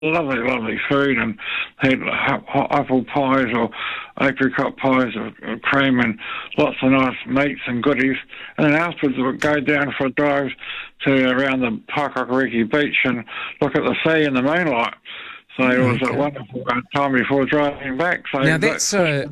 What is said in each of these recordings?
lovely, lovely food, and had hot apple pies or apricot pies or cream and lots of nice meats and goodies. And then afterwards we'd go down for a drive to around the Paikakariki beach and look at the sea in the moonlight. So it was a wonderful time before driving back. So now that's so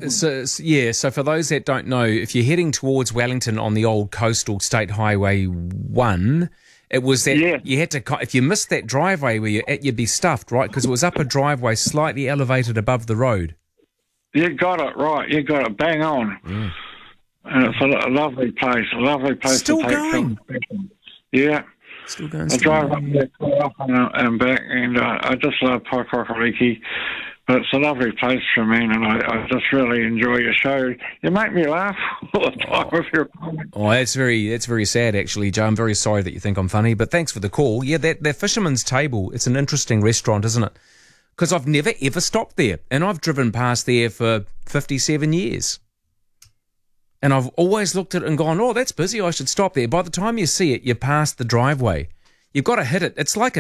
for those that don't know, if you're heading towards Wellington on the old coastal State Highway 1, it was that you had to, if you missed that driveway where you'd be stuffed, right? Because it was up a driveway slightly elevated above the road. You got it right. You got it bang on. Mm. And it's a lovely place. Still to take going. some. Yeah. Still going. I drive up there quite often and back, and I just love Paikakariki. But it's a lovely place for me, and I just really enjoy your show. You make me laugh all the time with your comments. Oh, that's very sad, actually, Joe. I'm very sorry that you think I'm funny, but thanks for the call. Yeah, that Fisherman's Table, it's an interesting restaurant, isn't it? Because I've never, ever stopped there, and I've driven past there for 57 years. And I've always looked at it and gone, oh, that's busy, I should stop there. By the time you see it, you're past the driveway. You've got to hit it. It's like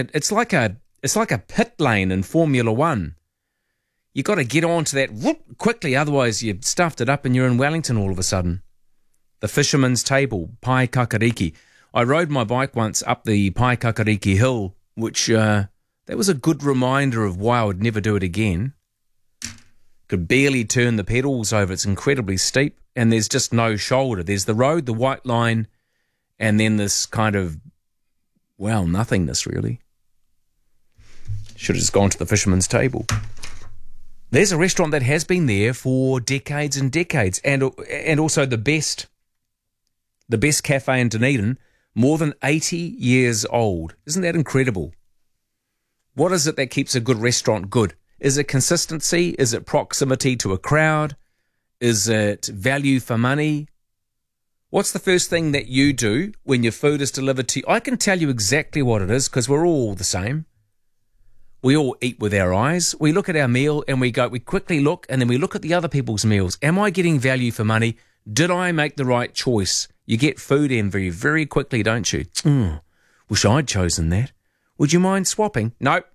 a pit lane in Formula One. You've got to get onto that quickly, otherwise you've stuffed it up and you're in Wellington all of a sudden. The Fisherman's Table, Paikakariki. I rode my bike once up the Paikakariki Hill, which that was a good reminder of why I would never do it again. Could barely turn the pedals over. It's incredibly steep, and there's just no shoulder. There's the road, the white line, and then this kind of, well, nothingness, really. Should have just gone to the Fisherman's Table. There's a restaurant that has been there for decades and decades, and also the best cafe in Dunedin, more than 80 years old. Isn't that incredible? What is it that keeps a good restaurant good? Is it consistency? Is it proximity to a crowd? Is it value for money? What's the first thing that you do when your food is delivered to you? I can tell you exactly what it is because we're all the same. We all eat with our eyes. We look at our meal and we quickly look, and then we look at the other people's meals. Am I getting value for money? Did I make the right choice? You get food envy very quickly, don't you? Wish I'd chosen that. Would you mind swapping? Nope.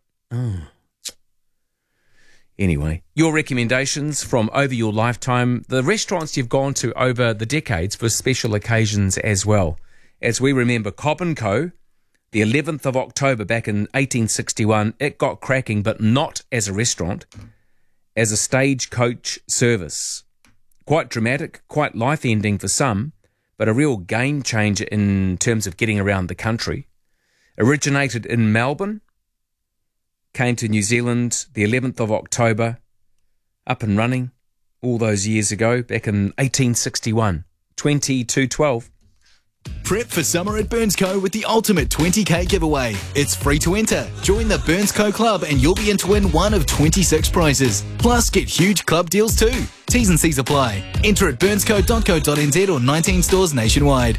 Anyway, your recommendations from over your lifetime, the restaurants you've gone to over the decades for special occasions as well. As we remember Cobb & Co., the 11th of October back in 1861, it got cracking, but not as a restaurant, as a stagecoach service. Quite dramatic, quite life-ending for some, but a real game changer in terms of getting around the country. Originated in Melbourne, came to New Zealand the 11th of October, up and running all those years ago, back in 1861, 2212. Prep for summer at Burns Co with the ultimate 20k giveaway. It's free to enter. Join the Burns Co Club and you'll be in to win one of 26 prizes. Plus, get huge club deals too. T's and C's apply. Enter at burnsco.co.nz or 19 stores nationwide.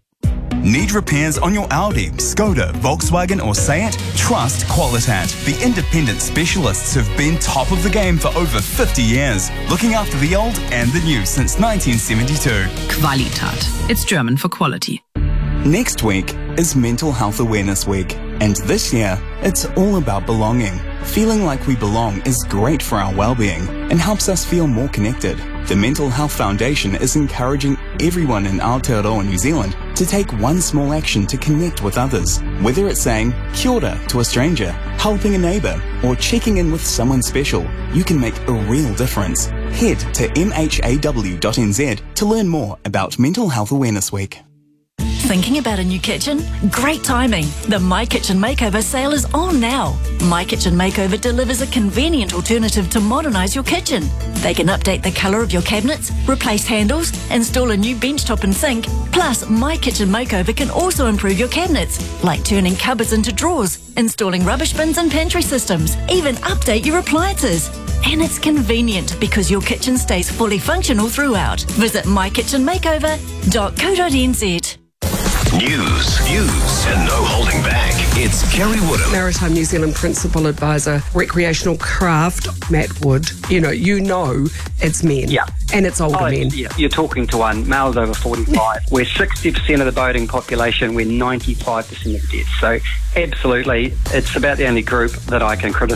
Need repairs on your Audi, Skoda, Volkswagen or Seat? Trust Qualitat, the independent specialists who've been top of the game for over 50 years, looking after the old and the new since 1972. Qualitat. It's German for quality. Next week is Mental Health Awareness Week, and this year it's all about belonging. Feeling like we belong is great for our well-being and helps us feel more connected. The Mental Health Foundation is encouraging everyone in Aotearoa, New Zealand to take one small action to connect with others. Whether it's saying kia ora to a stranger, helping a neighbour, or checking in with someone special, you can make a real difference. Head to mhaw.nz to learn more about Mental Health Awareness Week. Thinking about a new kitchen? Great timing! The My Kitchen Makeover sale is on now. My Kitchen Makeover delivers a convenient alternative to modernise your kitchen. They can update the colour of your cabinets, replace handles, install a new benchtop and sink. Plus, My Kitchen Makeover can also improve your cabinets, like turning cupboards into drawers, installing rubbish bins and pantry systems, even update your appliances. And it's convenient because your kitchen stays fully functional throughout. Visit mykitchenmakeover.co.nz. News, views, and no holding back. It's Kerry Woodham. Maritime New Zealand Principal Advisor, Recreational Craft, Matt Wood. You know it's men. Yeah. And it's older men. Yeah. You're talking to one, males over 45. We're 60% of the boating population. We're 95% of deaths. So absolutely, it's about the only group that I can criticise